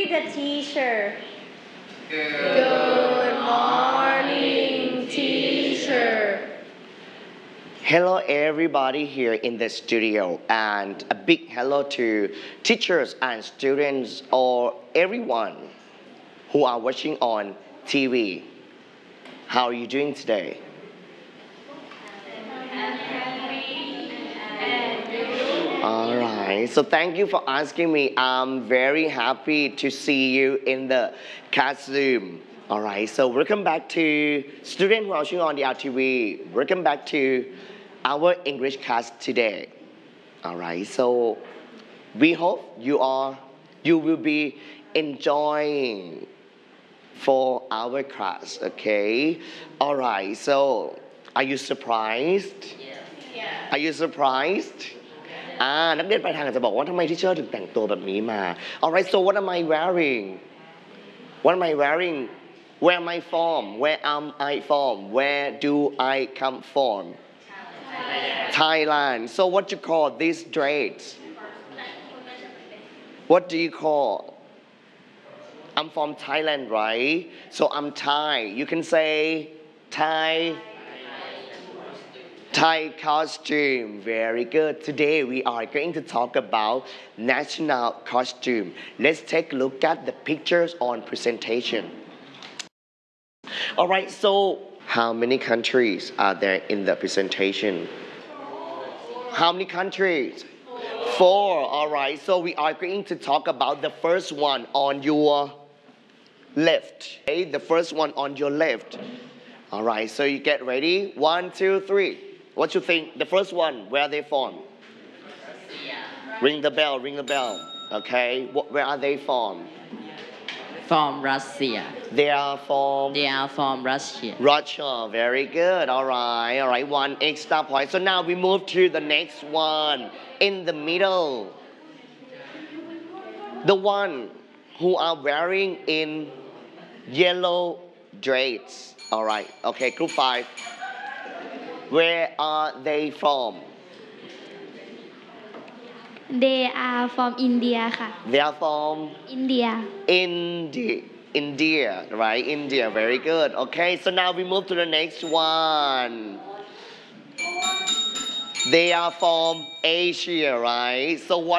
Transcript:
the teacher. Good morning, teacher. Hello everybody here in the studio and a big hello to teachers and students or everyone who are watching on TV. How are you doing today? Alright, so thank you for asking me. I'm very happy to see you in the classroom. Alright, so welcome back to students watching on the RTV. Welcome back to our English class today. Alright, so we hope you will be enjoying for our class, okay? Alright, so are you surprised? Are you surprised? นักเรียนปลายทางอาจจะบอกว่าทำไมที่เชิญถึงแต่งตัวแบบนี้มา Alright, so what am I wearing? What am I wearing? Where am I from? Where am I from? Where do I come from? Thailand. So what you call this dress? What do you call? I'm from Thailand, right? So I'm Thai. You can say Thai costume. Very good. Today we are going to talk about national costume. Let's take a look at the pictures on presentation. Alright, so how many countries are there in the presentation? How many countries? 4. Alright, so we are going to talk about the first one on your left. Okay, the first one on your left. Alright, so you get ready. 1, 2, 3. What you think? The first one, where are they from? Ring the bell, ring the bell. Okay, where are they from? From Russia. They are from Russia. Russia. Very good. Alright, 1 extra point. So now we move to the next one in the middle. The one who are wearing in yellow dress. Alright, okay, group 5. Where are they from? They are from India ค่ะ They are from India. India, right? India, very good. Okay, so now we move to the next one. They are from Asia, right? So what